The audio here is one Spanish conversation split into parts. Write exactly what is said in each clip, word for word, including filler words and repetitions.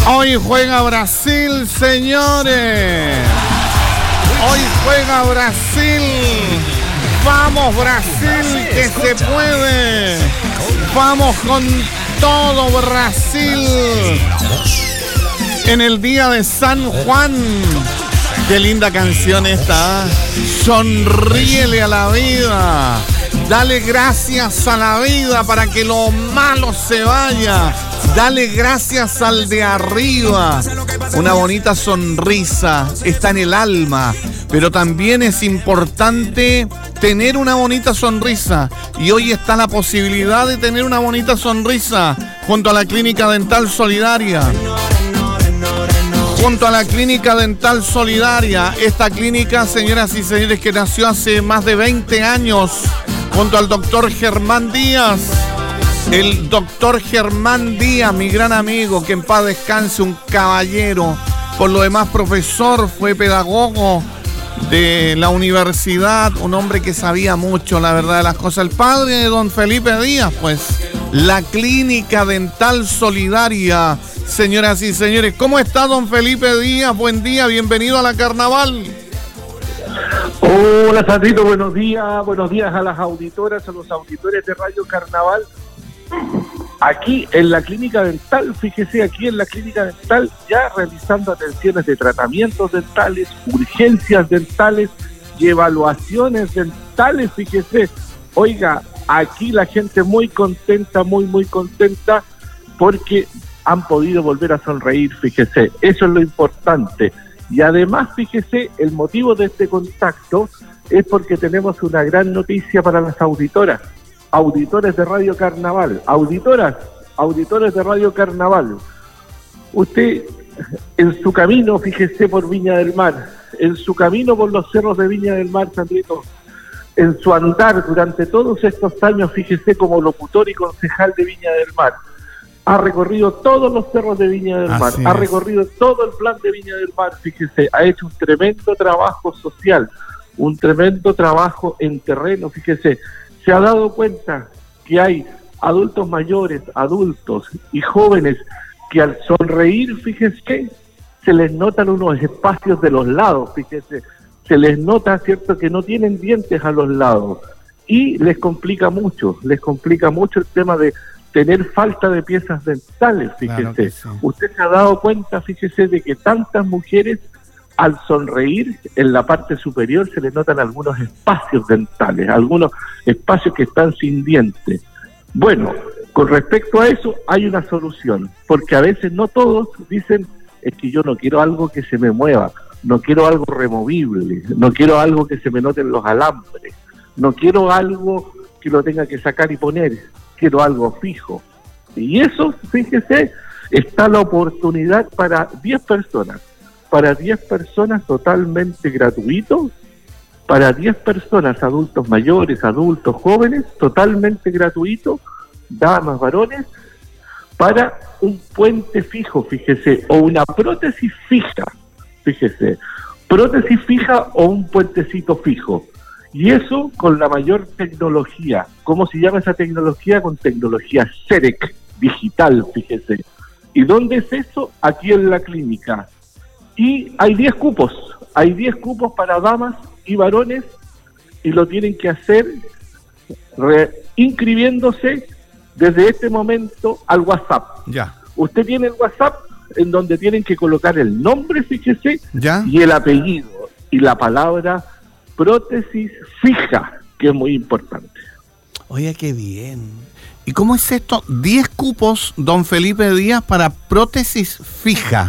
Hoy juega Brasil, señores. Hoy juega Brasil. Vamos, Brasil, que se puede. Vamos con todo, Brasil. En el día de San Juan. Qué linda canción esta. Sonríele a la vida. Dale gracias a la vida para que lo malo se vaya. Dale gracias al de arriba. Una bonita sonrisa está en el alma, pero también es importante tener una bonita sonrisa. Y hoy está la posibilidad de tener una bonita sonrisa junto a la Clínica Dental Solidaria. Junto a la Clínica Dental Solidaria. Esta clínica, señoras y señores, que nació hace más de veinte años, junto al doctor Germán Díaz. El doctor Germán Díaz, mi gran amigo, que en paz descanse, un caballero. Por lo demás, profesor, fue pedagogo de la universidad, un hombre que sabía mucho, la verdad de las cosas. El padre de don Felipe Díaz, pues, la Clínica Dental Solidaria. Señoras y señores, ¿cómo está don Felipe Díaz? Buen día, bienvenido a la Carnaval. Hola, Sandrito, buenos días, buenos días a las auditoras, a los auditores de Radio Carnaval. Aquí en la Clínica Dental, fíjese, aquí en la Clínica Dental, ya realizando atenciones de tratamientos dentales, urgencias dentales y evaluaciones dentales, fíjese. Oiga, aquí la gente muy contenta, muy, muy contenta, porque han podido volver a sonreír, fíjese. Eso es lo importante. Y además, fíjese, el motivo de este contacto es porque tenemos una gran noticia para las auditoras. Auditores de Radio Carnaval, auditoras, auditores de Radio Carnaval. Usted, en su camino, fíjese, por Viña del Mar, en su camino por los cerros de Viña del Mar, Sandrito, en su andar durante todos estos años, fíjese, como locutor y concejal de Viña del Mar, ha recorrido todos los cerros de Viña del Mar, ha recorrido todo el plan de Viña del Mar, fíjese, ha hecho un tremendo trabajo social, un tremendo trabajo en terreno, fíjese. Se ha dado cuenta que hay adultos mayores, adultos y jóvenes que al sonreír, fíjese, se les notan unos espacios de los lados, fíjese, se les nota, cierto, que no tienen dientes a los lados y les complica mucho, les complica mucho el tema de tener falta de piezas dentales, fíjese. Claro, sí. Usted se ha dado cuenta, fíjese, de que tantas mujeres al sonreír, en la parte superior se les notan algunos espacios dentales, algunos espacios que están sin dientes. Bueno, con respecto a eso hay una solución, porque a veces no todos dicen, es que yo no quiero algo que se me mueva, no quiero algo removible, no quiero algo que se me noten los alambres, no quiero algo que lo tenga que sacar y poner, quiero algo fijo. Y eso, fíjese, está la oportunidad para diez personas. Para diez personas totalmente gratuito, para diez personas, adultos mayores, adultos jóvenes, totalmente gratuito, damas, varones, para un puente fijo, fíjese, o una prótesis fija, fíjese, prótesis fija o un puentecito fijo. Y eso con la mayor tecnología. ¿Cómo se llama esa tecnología? Con tecnología C E R E C, digital, fíjese. ¿Y dónde es eso? Aquí en la clínica. Y hay diez cupos, hay diez cupos para damas y varones y lo tienen que hacer re, inscribiéndose desde este momento al WhatsApp. Ya. Usted tiene el WhatsApp en donde tienen que colocar el nombre, fíjese, ya, y el apellido y la palabra prótesis fija, que es muy importante. Oye, qué bien. ¿Y cómo es esto? diez cupos, don Felipe Díaz, para prótesis fija.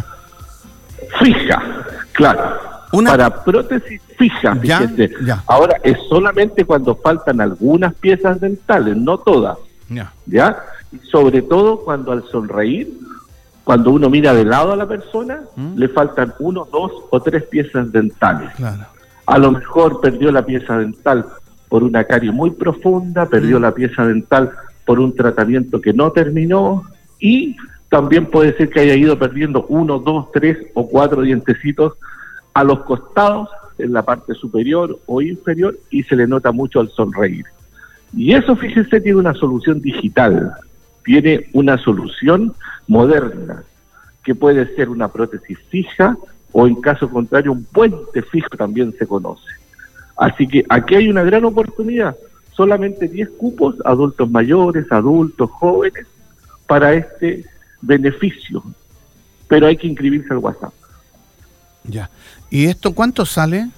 Fija, claro, una... para prótesis fija, fíjese. Ya, ya. Ahora, es solamente cuando faltan algunas piezas dentales, no todas, ya. ¿ya? Y sobre todo cuando al sonreír, cuando uno mira de lado a la persona, ¿Mm? le faltan uno, dos o tres piezas dentales. Claro. A lo mejor perdió la pieza dental por una carie muy profunda, perdió ¿Mm? la pieza dental por un tratamiento que no terminó y... también puede ser que haya ido perdiendo uno, dos, tres o cuatro dientecitos a los costados, en la parte superior o inferior, y se le nota mucho al sonreír. Y eso, fíjese, tiene una solución digital, tiene una solución moderna, que puede ser una prótesis fija o en caso contrario un puente fijo también se conoce. Así que aquí hay una gran oportunidad, solamente diez cupos, adultos mayores, adultos, jóvenes, para este beneficio, pero hay que inscribirse al WhatsApp. Ya. ¿Y esto cuánto sale?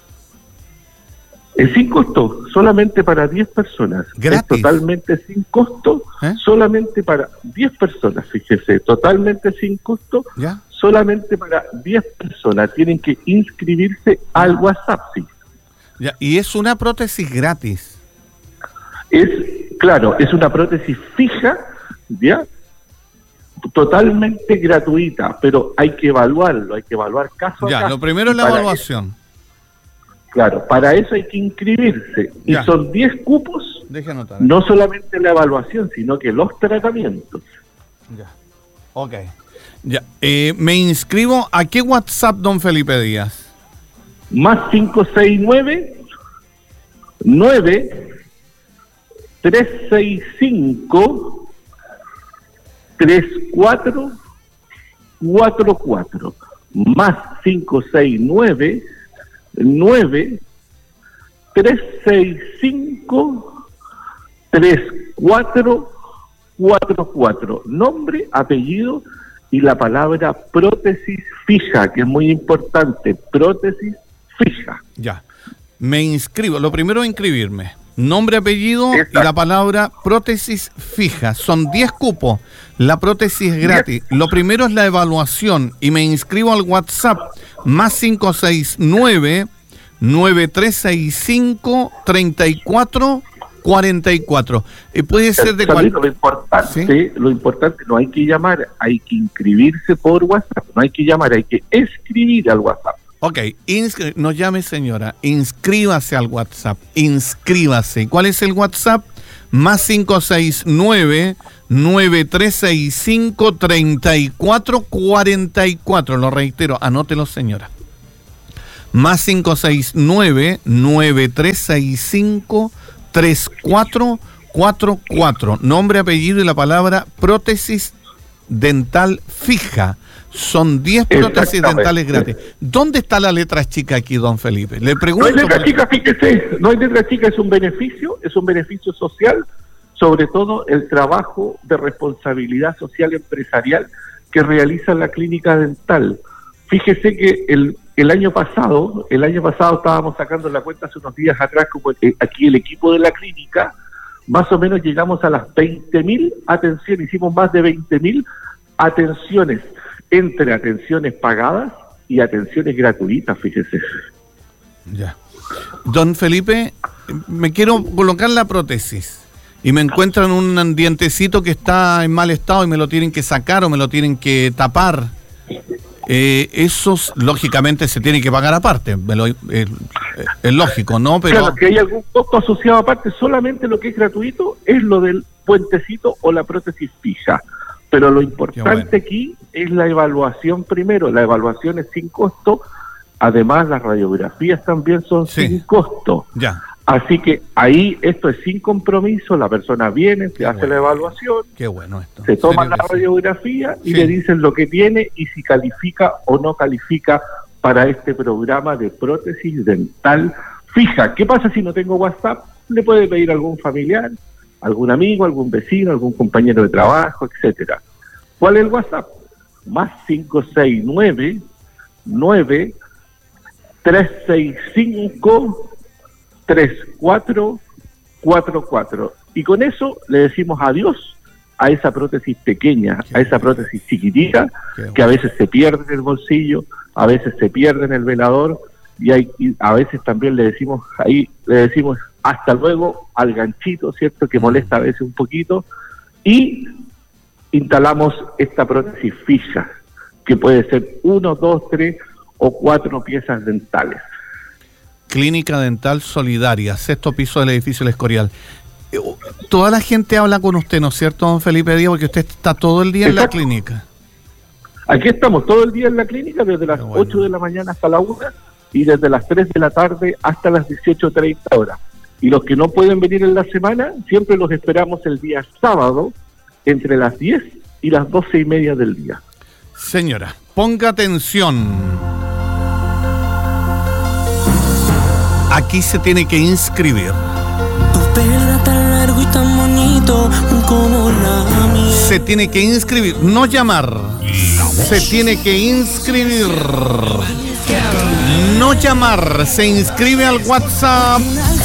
Es sin costo, solamente para diez personas. ¿Gratis? Es totalmente sin costo, ¿Eh? solamente para diez personas, fíjese, totalmente sin costo, ¿Ya? solamente para diez personas. Tienen que inscribirse al WhatsApp, sí. Ya. Y es una prótesis gratis. Es, claro, es una prótesis fija, ¿ya? Totalmente gratuita, pero hay que evaluarlo, hay que evaluar caso a Ya, caso. lo primero es la Para evaluación. eso, claro, para eso hay que inscribirse. Ya. Y son diez cupos, Deje anotar. no solamente la evaluación, sino que los tratamientos. Ya. Ok. Ya. Eh, me inscribo. ¿A qué WhatsApp, don Felipe Díaz? Más cinco seis nueve, nueve, tres seis cinco, tres cuatro cuatro cuatro. Más cinco seis nueve, nueve, tres seis cinco, tres cuatro cuatro cuatro. Nombre, apellido y la palabra prótesis fija, que es muy importante, prótesis fija. Ya. Me inscribo. Lo primero es inscribirme. Nombre, apellido Exacto. y la palabra prótesis fija. Son diez cupos. La prótesis es gratis. Lo primero es la evaluación y me inscribo al WhatsApp más cinco seis nueve, nueve tres seis cinco, tres cuatro cuatro cuatro. Eh, puede ser de cualquier... Lo importante, ¿Sí? lo importante, no hay que llamar, hay que inscribirse por WhatsApp. No hay que llamar, hay que escribir al WhatsApp. Ok, inscri- no llame señora, inscríbase al WhatsApp, inscríbase. ¿Cuál es el WhatsApp? Más cinco seis nueve, nueve tres seis cinco, tres cuatro cuatro cuatro. Lo reitero, anótelo señora. Más cinco seis nueve, nueve tres seis cinco, tres cuatro cuatro cuatro. Nombre, apellido y la palabra prótesis dental fija. Son diez prótesis dentales gratis. ¿Dónde está la letra chica aquí, don Felipe? Le pregunto. No hay letra chica, fíjese, no hay letra chica, es un beneficio, es un beneficio social, sobre todo el trabajo de responsabilidad social empresarial que realiza la clínica dental. Fíjese que el, el año pasado, el año pasado estábamos sacando la cuenta hace unos días atrás, como eh, aquí el equipo de la clínica, más o menos llegamos a las veinte mil atenciones, hicimos más de veinte mil atenciones, entre atenciones pagadas y atenciones gratuitas, fíjese. Ya. Don Felipe, me quiero colocar la prótesis y me encuentran un dientecito que está en mal estado y me lo tienen que sacar o me lo tienen que tapar. Eh, esos, lógicamente, se tienen que pagar aparte. Me lo, eh, es lógico, ¿no? Pero claro, que hay algún costo asociado aparte, solamente lo que es gratuito es lo del puentecito o la prótesis fija. Pero lo importante bueno. aquí es la evaluación primero. La evaluación es sin costo. Además, las radiografías también son sí. sin costo. Ya. Así que ahí esto es sin compromiso. La persona viene, se Qué hace bueno. la evaluación. Qué bueno esto. Se toma la radiografía sí? y sí. le dicen lo que tiene y si califica o no califica para este programa de prótesis dental fija. ¿Qué pasa si no tengo WhatsApp? Le puede pedir a algún familiar, algún amigo, algún vecino, algún compañero de trabajo, etcétera. ¿Cuál es el WhatsApp? Más cinco seis nueve, nueve, tres seis cinco, tres cuatro cuatro cuatro. Y con eso le decimos adiós a esa prótesis pequeña, Qué a esa bueno. prótesis chiquitita, Qué que bueno. a veces se pierde en el bolsillo, a veces se pierde en el velador, y, hay, y a veces también le decimos ahí, le decimos hasta luego al ganchito, ¿cierto? Que molesta a veces un poquito, y instalamos esta prótesis fija, que puede ser uno, dos, tres o cuatro piezas dentales. Clínica Dental Solidaria, sexto piso del edificio El Escorial. Toda la gente habla con usted, ¿no es cierto, don Felipe Díaz? Porque usted está todo el día en Exacto. la clínica. Aquí estamos todo el día en la clínica, desde las bueno. ocho de la mañana hasta la una y desde las tres de la tarde hasta las dieciocho treinta horas. Y los que no pueden venir en la semana, siempre los esperamos el día sábado entre las diez y las doce y media del día. Señora, ponga atención. Aquí se tiene que inscribir. Se tiene que inscribir, no llamar. Se tiene que inscribir. No llamar, se inscribe al WhatsApp.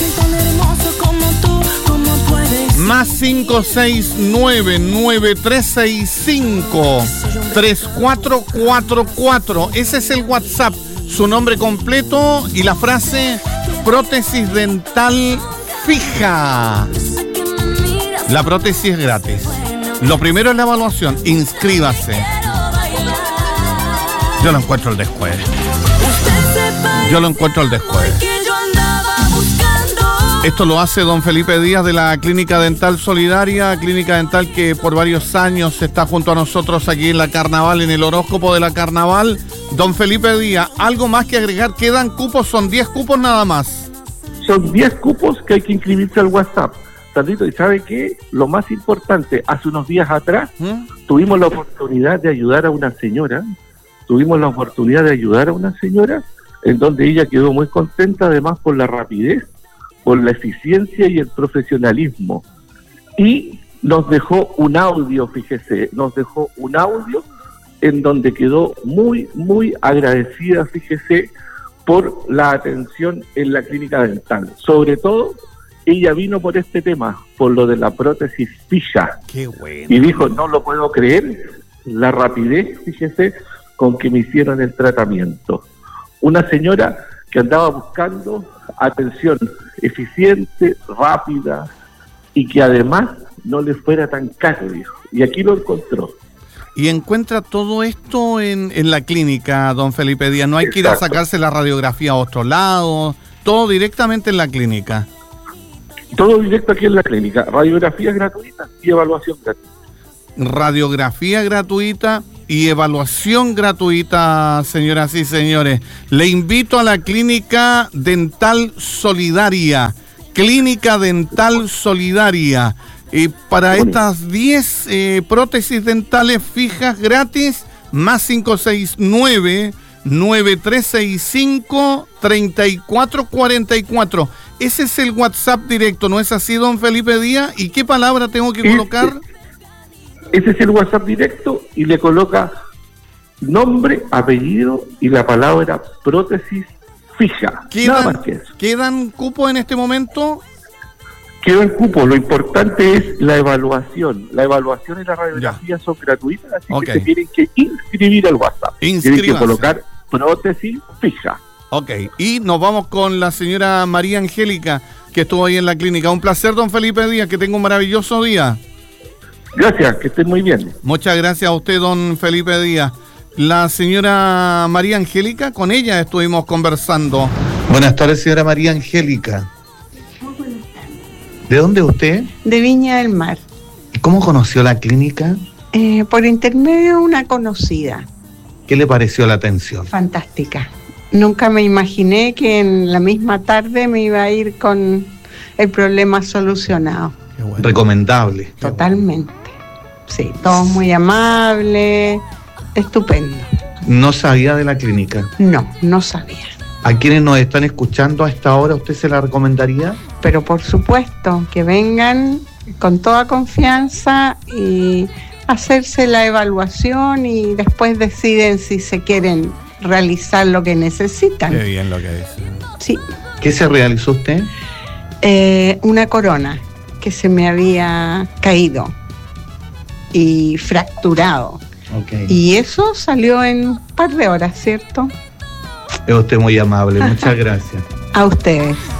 Más cinco seis nueve nueve tres seis cinco tres cuatro cuatro cuatro. Ese es el WhatsApp. Su nombre completo y la frase prótesis dental fija. La prótesis es gratis. Lo primero es la evaluación. Inscríbase. Yo lo encuentro el después. Yo lo encuentro el después. Esto lo hace don Felipe Díaz de la Clínica Dental Solidaria, clínica dental que por varios años está junto a nosotros aquí en la Carnaval, en el horóscopo de la Carnaval. Don Felipe Díaz, ¿algo más que agregar? ¿Quedan cupos? Son diez cupos nada más. Son diez cupos que hay que inscribirse al WhatsApp. Tantito, ¿y sabe qué? Lo más importante, hace unos días atrás ¿Mm? tuvimos la oportunidad de ayudar a una señora, tuvimos la oportunidad de ayudar a una señora en donde ella quedó muy contenta, además por la rapidez, por la eficiencia y el profesionalismo. Y nos dejó un audio, fíjese, nos dejó un audio en donde quedó muy, muy agradecida, fíjese, por la atención en la clínica dental. Sobre todo, ella vino por este tema, por lo de la prótesis fija. Qué bueno. Y dijo, no lo puedo creer, la rapidez, fíjese, con que me hicieron el tratamiento. Una señora que andaba buscando atención eficiente, rápida y que además no le fuera tan caro, dijo. Y aquí lo encontró. Y encuentra todo esto en, en la clínica, don Felipe Díaz. No hay Exacto. que ir a sacarse la radiografía a otro lado, todo directamente en la clínica. Todo directo aquí en la clínica. Radiografía gratuita y evaluación gratuita. Radiografía gratuita y evaluación gratuita, señoras y señores. Le invito a la Clínica Dental Solidaria. Clínica Dental Solidaria. Y para estas diez eh, prótesis dentales fijas gratis, más cinco seis nueve nueve tres seis cinco tres cuatro cuatro cuatro. Ese es el WhatsApp directo, ¿no es así, don Felipe Díaz? ¿Y qué palabra tengo que colocar? Ese es el WhatsApp directo y le coloca nombre, apellido y la palabra prótesis fija. ¿Quedan, Nada más que eso. ¿Quedan cupos en este momento? Quedan cupos. Lo importante es la evaluación. La evaluación y la radiografía ya. son gratuitas, así okay. que se tienen que inscribir al WhatsApp. Tienen que colocar prótesis fija. Ok, y nos vamos con la señora María Angélica, que estuvo ahí en la clínica. Un placer, don Felipe Díaz, que tenga un maravilloso día. Gracias, que estén muy bien. Muchas gracias a usted, don Felipe Díaz. La señora María Angélica, con ella estuvimos conversando. Buenas tardes, señora María Angélica. Muy buenas tardes. ¿De dónde es usted? De Viña del Mar. ¿Y cómo conoció la clínica? Eh, por intermedio de una conocida. ¿Qué le pareció la atención? Fantástica. Nunca me imaginé que en la misma tarde me iba a ir con el problema solucionado. Qué bueno. Recomendable. Totalmente. Sí, todos muy amables, estupendo. ¿No sabía de la clínica? No, no sabía. ¿A quienes nos están escuchando a esta hora usted se la recomendaría? Pero por supuesto, que vengan con toda confianza y hacerse la evaluación y después deciden si se quieren realizar lo que necesitan. Qué bien lo que dice. Sí. ¿Qué se realizó usted? Eh, una corona que se me había caído y fracturado. Okay. Y eso salió en un par de horas, ¿cierto? Es usted muy amable, muchas gracias. A ustedes.